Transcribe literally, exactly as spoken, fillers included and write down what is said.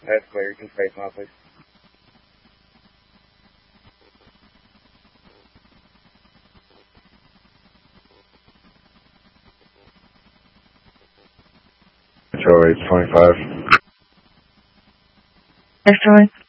That's clear. You can space now, please. Control eight twenty-five. Next one.